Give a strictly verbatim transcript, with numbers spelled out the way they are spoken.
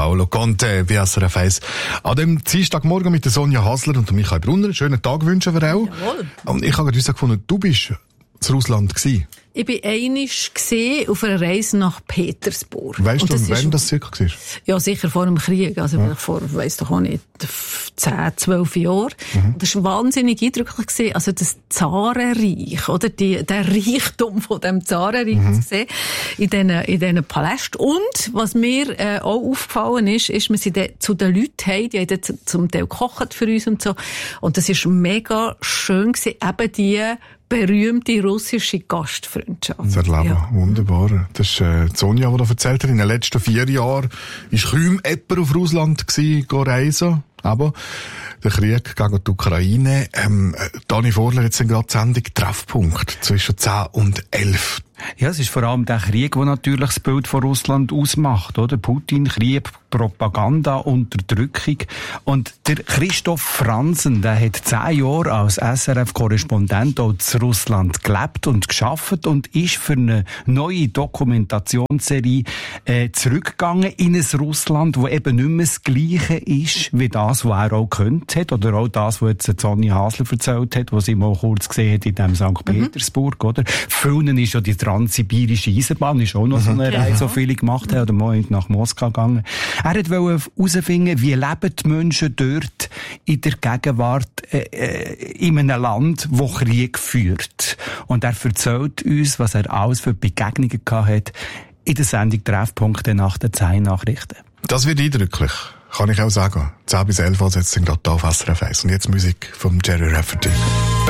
Paolo Conte bei S R F eins. An dem Dienstagmorgen mit der Sonja Hasler und Michael Brunner. Einen schönen Tag wünschen wir auch. Jawohl. Und ich habe gerade gefunden, du bist in Russland gewesen. Ich war einmal auf einer Reise nach Petersburg. Weißt und du, das wann ist, das circa war? Ja, sicher vor dem Krieg. Also ja. vor, weiss doch auch nicht, zehn, zwölf Jahren. Mhm. Das war wahnsinnig eindrücklich gewesen. Also das Zarenreich, oder? Die, der Reichtum von dem Zarenreich mhm. zu sehen. In diesen, in diesen Palästen. Und, was mir äh, auch aufgefallen ist, ist, wir sind zu den Leuten heim, die haben zum Teil gekocht für uns und so. Und das ist mega schön gewesen, eben die berühmte russische Gastfreundschaft. Das erleben, ja. Wunderbar. Das ist äh, Sonja, die da erzählt hat, in den letzten vier Jahren war kaum jemand auf Russland gewesen, reisen. Aber der Krieg gegen die Ukraine, ähm, Dani Vorler, jetzt sind gerade die Sendung Treffpunkt zwischen zehn und elf. Ja, es ist vor allem der Krieg, der natürlich das Bild von Russland ausmacht, oder? Putin, Krieg, Propaganda, Unterdrückung. Und der Christoph Franzen, der hat zehn Jahre als S R F-Korrespondent auch in Russland gelebt und geschafft und ist für eine neue Dokumentationsserie äh, zurückgegangen in ein Russland, wo eben nicht mehr das Gleiche ist, wie das, was er auch gekannt hat, oder auch das, was jetzt Sonja Hasler erzählt hat, was sie mal kurz gesehen hat in dem Sankt Petersburg, mhm. oder? Vielen ist ja die transsibirische Eisenbahn, ist auch noch so eine Reise, so viele gemacht haben, oder mal nach Moskau gegangen. Er wollte herausfinden, wie leben die Menschen dort in der Gegenwart äh, in einem Land, das Krieg führt. Und er erzählt uns, was er alles für Begegnungen gehabt hat in der Sendung Treffpunkte nach den zehn Nachrichten. Das wird eindrücklich, kann ich auch sagen. zehn bis elf, also jetzt sind gerade da auf S R F eins. Und jetzt Musik von Jerry Rafferty.